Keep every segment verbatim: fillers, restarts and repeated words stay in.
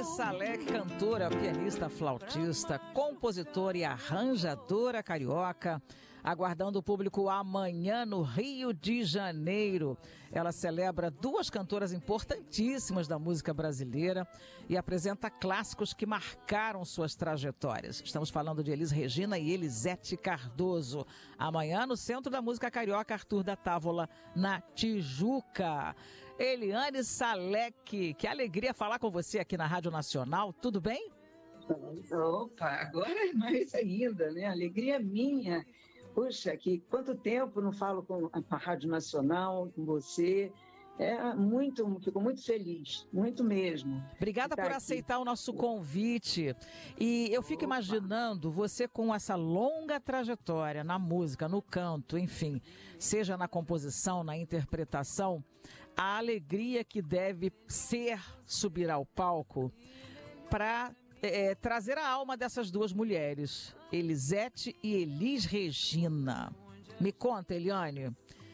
Eliane Salek, cantora, pianista, flautista, compositora e arranjadora carioca, aguardando o público amanhã no Rio de Janeiro. Ela celebra duas cantoras importantíssimas da música brasileira e apresenta clássicos que marcaram suas trajetórias. Estamos falando de Elis Regina e Elisete Cardoso. Amanhã no Centro da Música Carioca Arthur da Távola, na Tijuca. Eliane Salek, que alegria falar com você aqui na Rádio Nacional. Tudo bem? Opa, agora é mais ainda, né? Alegria minha. Puxa, que quanto tempo não falo com a Rádio Nacional, com você. É muito, fico muito feliz, muito mesmo. Obrigada por aceitar o nosso convite. E eu fico Opa. imaginando você com essa longa trajetória na música, no canto, enfim, seja na composição, na interpretação, a alegria que deve ser subir ao palco para É, trazer a alma dessas duas mulheres, Elisete e Elis Regina. Me conta, Eliane.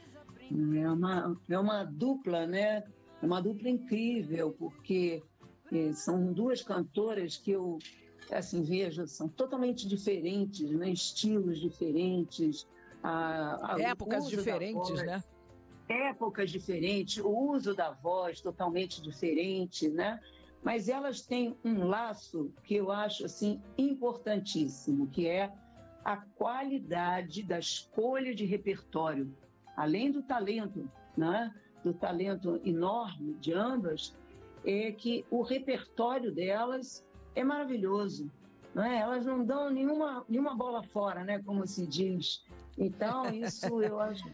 É uma, é uma dupla, né? É uma dupla incrível, porque é, são duas cantoras que eu, assim, vejo, são totalmente diferentes, né? Estilos diferentes. A, a, Épocas diferentes, voz, né? Épocas diferentes, o uso da voz totalmente diferente, né? Mas elas têm um laço que eu acho assim importantíssimo, que é a qualidade da escolha de repertório. Além do talento, né, do talento enorme de ambas, é que o repertório delas é maravilhoso. Né? Elas não dão nenhuma, nenhuma bola fora, né, como se diz. Então, isso eu acho,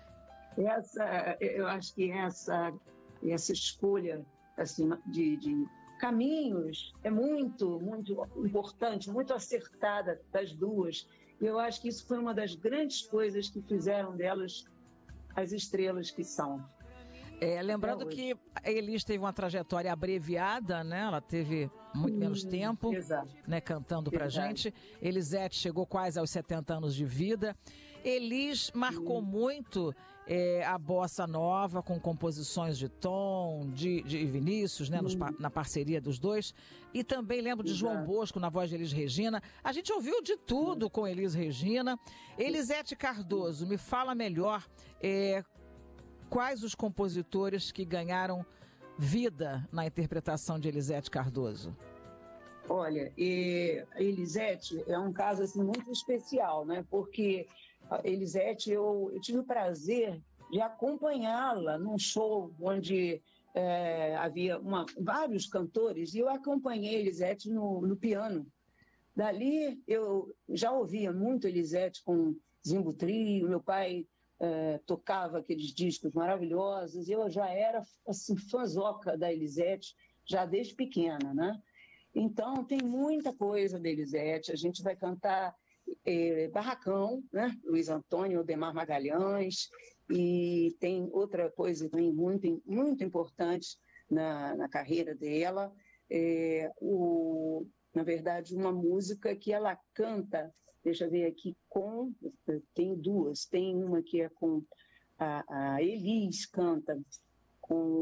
essa, eu acho que essa, essa escolha assim, de... de caminhos é muito, muito importante, muito acertada das duas. E eu acho que isso foi uma das grandes coisas que fizeram delas as estrelas que são. É, lembrando que a Elis teve uma trajetória abreviada, né? Ela teve muito hum, menos tempo, né, cantando pra Verdade. gente. Elisete chegou quase aos setenta anos de vida. Elis marcou hum. muito é, a bossa nova com composições de Tom, de, de Vinícius, né, hum. nos, na parceria dos dois. E também lembro de Exato. João Bosco na voz de Elis Regina. A gente ouviu de tudo hum. com Elis Regina. Elisete Cardoso, me fala melhor... É, quais os compositores que ganharam vida na interpretação de Elisete Cardoso? Olha, e a Elisete é um caso assim, muito especial, né? Porque a Elisete, eu, eu tive o prazer de acompanhá-la num show onde é, havia uma, vários cantores e eu acompanhei a Elisete no, no piano. Dali eu já ouvia muito Elisete com Zimbo Trio, meu pai... É, tocava aqueles discos maravilhosos, e eu já era assim, fãzoca da Elisete, já desde pequena, né? Então, tem muita coisa da Elisete, a gente vai cantar é, Barracão, né? Luiz Antônio, Odemar Magalhães, e tem outra coisa também muito, muito importante na, na carreira dela, é, o, na verdade, uma música que ela canta. Deixa eu ver aqui, com... Tem duas. Tem uma que é com... A, a Elis canta com